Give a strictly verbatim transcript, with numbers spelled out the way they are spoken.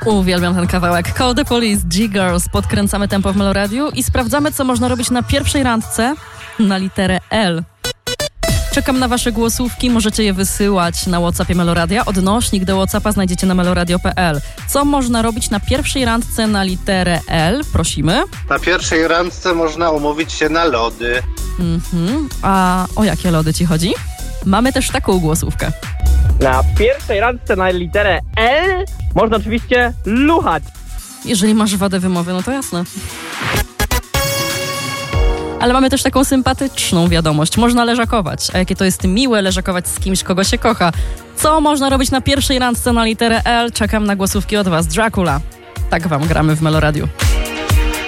Uwielbiam ten kawałek. Call the Police, G-Girls. Podkręcamy tempo w Meloradiu i sprawdzamy, co można robić na pierwszej randce na literę L. Czekam na wasze głosówki, możecie je wysyłać na WhatsAppie Meloradia. Odnośnik do WhatsAppa znajdziecie na meloradio kropka p l. Co można robić na pierwszej randce na literę L? Prosimy. Na pierwszej randce można umówić się na lody. Mhm. A o jakie lody ci chodzi? Mamy też taką głosówkę. Na pierwszej randce na literę L można oczywiście luchać. Jeżeli masz wadę wymowy, no to jasne. Ale mamy też taką sympatyczną wiadomość. Można leżakować. A jakie to jest miłe leżakować z kimś, kogo się kocha. Co można robić na pierwszej randce na literę L? Czekam na głosówki od was. Dracula. Tak wam gramy w Meloradiu.